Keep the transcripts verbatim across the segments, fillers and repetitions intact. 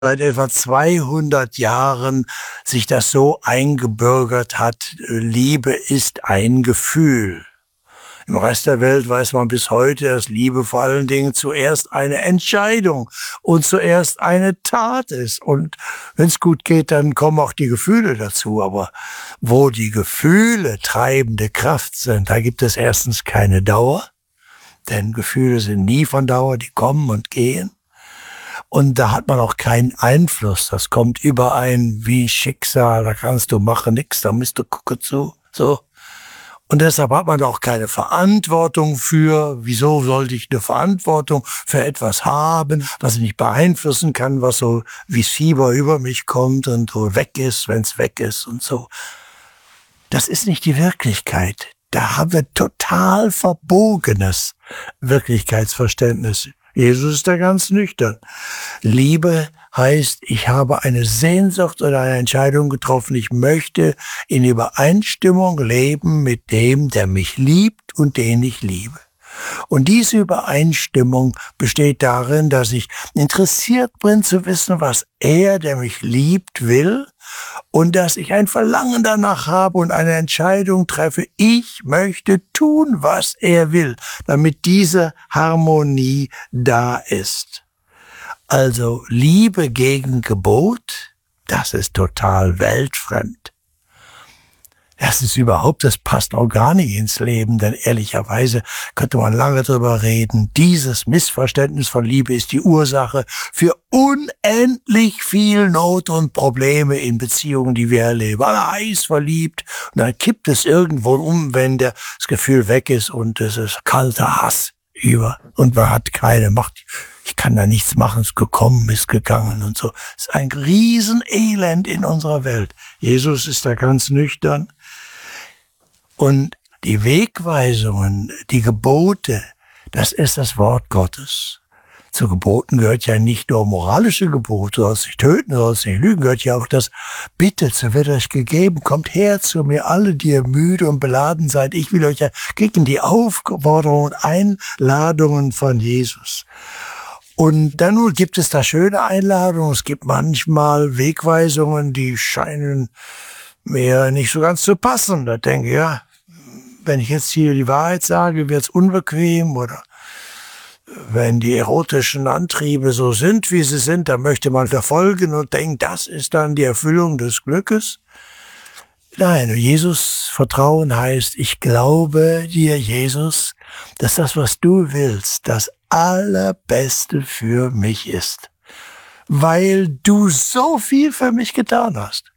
seit etwa zweihundert Jahren sich das so eingebürgert hat, Liebe ist ein Gefühl. Im Rest der Welt weiß man bis heute, dass Liebe vor allen Dingen zuerst eine Entscheidung und zuerst eine Tat ist. Und wenn es gut geht, dann kommen auch die Gefühle dazu. Aber wo die Gefühle treibende Kraft sind, da gibt es erstens keine Dauer, denn Gefühle sind nie von Dauer, die kommen und gehen. Und da hat man auch keinen Einfluss. Das kommt überein wie Schicksal, da kannst du machen nix, da musst du gucken zu. So. Und deshalb hat man auch keine Verantwortung für. Wieso sollte ich eine Verantwortung für etwas haben, was ich nicht beeinflussen kann, was so wie Fieber über mich kommt und so weg ist, wenn es weg ist und so. Das ist nicht die Wirklichkeit. Da haben wir total verbogenes Wirklichkeitsverständnis. Jesus ist da ganz nüchtern. Liebe heißt, ich habe eine Sehnsucht oder eine Entscheidung getroffen. Ich möchte in Übereinstimmung leben mit dem, der mich liebt und den ich liebe. Und diese Übereinstimmung besteht darin, dass ich interessiert bin zu wissen, was er, der mich liebt, will, und dass ich ein Verlangen danach habe und eine Entscheidung treffe. Ich möchte tun, was er will, damit diese Harmonie da ist. Also Liebe gegen Gebot, das ist total weltfremd. Das ist überhaupt, das passt auch gar nicht ins Leben, denn ehrlicherweise könnte man lange drüber reden. Dieses Missverständnis von Liebe ist die Ursache für unendlich viel Not und Probleme in Beziehungen, die wir erleben. Alle heiß verliebt und dann kippt es irgendwo um, wenn das Gefühl weg ist und es ist kalter Hass über und man hat keine Macht. Ich kann da nichts machen, es ist gekommen, ist gegangen und so. Es ist ein Riesenelend in unserer Welt. Jesus ist da ganz nüchtern. Und die Wegweisungen, die Gebote, das ist das Wort Gottes. Zu Geboten gehört ja nicht nur moralische Gebote, du sollst nicht töten, du sollst nicht lügen, gehört ja auch das Bitte, so wird euch gegeben, kommt her zu mir alle, die ihr müde und beladen seid. Ich will euch ja gegen die Aufforderungen und Einladungen von Jesus. Und dann nun gibt es da schöne Einladungen, es gibt manchmal Wegweisungen, die scheinen mir nicht so ganz zu passen. Da denke ich, ja, wenn ich jetzt hier die Wahrheit sage, wird's unbequem, oder wenn die erotischen Antriebe so sind, wie sie sind, dann möchte man verfolgen und denkt, das ist dann die Erfüllung des Glückes. Nein, Jesus Vertrauen heißt, ich glaube dir, Jesus, dass das, was du willst, das Allerbeste für mich ist, weil du so viel für mich getan hast.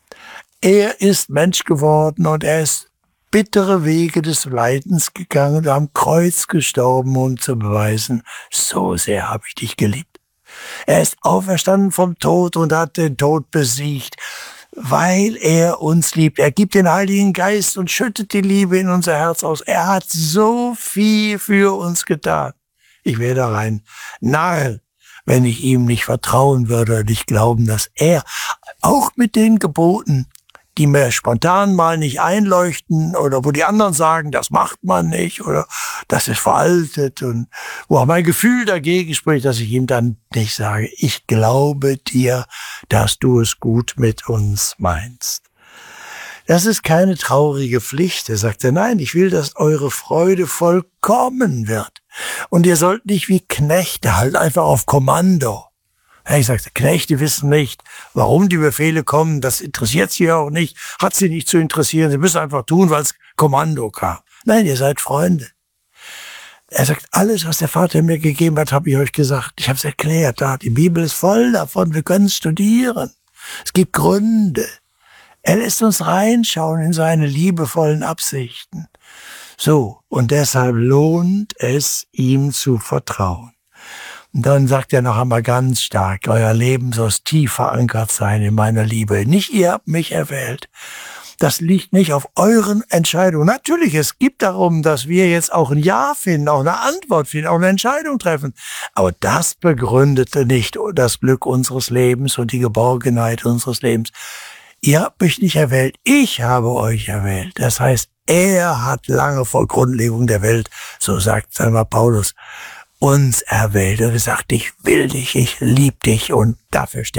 Er ist Mensch geworden und er ist bittere Wege des Leidens gegangen und am Kreuz gestorben, um zu beweisen, so sehr habe ich dich geliebt. Er ist auferstanden vom Tod und hat den Tod besiegt, weil er uns liebt. Er gibt den Heiligen Geist und schüttet die Liebe in unser Herz aus. Er hat so viel für uns getan. Ich wäre da rein nahe, wenn ich ihm nicht vertrauen würde und nicht glauben, dass er auch mit den Geboten, die mir spontan mal nicht einleuchten oder wo die anderen sagen, das macht man nicht oder das ist veraltet und wo auch mein Gefühl dagegen spricht, dass ich ihm dann nicht sage, ich glaube dir, dass du es gut mit uns meinst. Das ist keine traurige Pflicht. Er sagte, nein, ich will, dass eure Freude vollkommen wird. Und ihr sollt nicht wie Knechte halt einfach auf Kommando. Ich sagte, Knechte wissen nicht, warum die Befehle kommen, das interessiert sie ja auch nicht, hat sie nicht zu interessieren, sie müssen einfach tun, weil es Kommando kam. Nein, ihr seid Freunde. Er sagt, alles, was der Vater mir gegeben hat, habe ich euch gesagt. Ich habe es erklärt, da die Bibel ist voll davon, wir können studieren. Es gibt Gründe. Er lässt uns reinschauen in seine liebevollen Absichten. So, und deshalb lohnt es, ihm zu vertrauen. Und dann sagt er noch einmal ganz stark, euer Leben soll tief verankert sein in meiner Liebe. Nicht ihr habt mich erwählt. Das liegt nicht auf euren Entscheidungen. Natürlich, es gibt darum, dass wir jetzt auch ein Ja finden, auch eine Antwort finden, auch eine Entscheidung treffen. Aber das begründete nicht das Glück unseres Lebens und die Geborgenheit unseres Lebens. Ihr habt mich nicht erwählt, ich habe euch erwählt. Das heißt, er hat lange vor Grundlegung der Welt, so sagt einmal Paulus, uns erwählt und gesagt, ich will dich, ich lieb dich und dafür sterbe